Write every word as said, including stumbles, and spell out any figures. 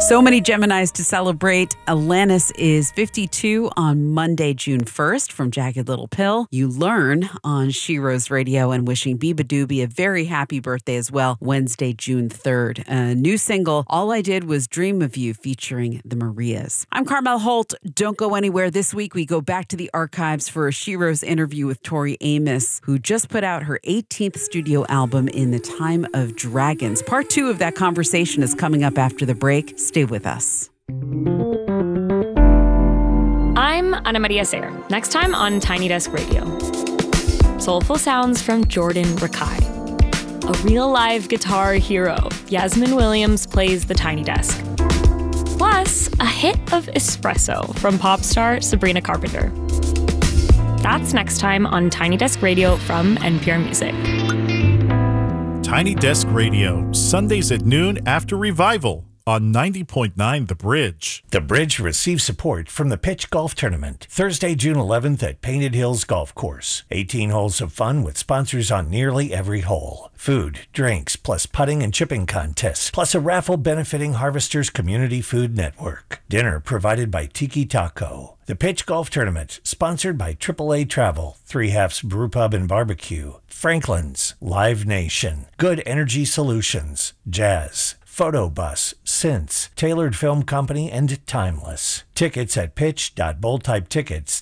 So many Geminis to celebrate. Alanis is fifty-two on Monday, June first from Jagged Little Pill. You learn on Shero's Radio, and wishing Biba Doobie a very happy birthday as well, Wednesday, June third. A new single, All I Did Was Dream of You, featuring the Marias. I'm Carmel Holt. Don't go anywhere. This week we go back to the archives for a Shero's interview with Tori Amos, who just put out her eighteenth studio album, In the Time of Dragons. Part two of that conversation is coming up after the break. Stay with us. I'm Ana Maria Sayre. Next time on Tiny Desk Radio. Soulful sounds from Jordan Rakei. A real live guitar hero, Yasmin Williams plays the Tiny Desk. Plus, a hit of espresso from pop star Sabrina Carpenter. That's next time on Tiny Desk Radio from N P R Music. Tiny Desk Radio, Sundays at noon after Revival on ninety point nine The Bridge. The Bridge receives support from the Pitch Golf Tournament, Thursday, June eleventh at Painted Hills Golf Course. eighteen holes of fun with sponsors on nearly every hole. Food, drinks, plus putting and chipping contests, plus a raffle benefiting Harvesters Community Food Network. Dinner provided by Tiki Taco. The Pitch Golf Tournament, sponsored by triple A Travel, Three Halves Brewpub and Barbecue, Franklin's, Live Nation, Good Energy Solutions, Jazz, Photobus, Synths, Tailored Film Company, and Timeless. Tickets at pitch dot bold type tickets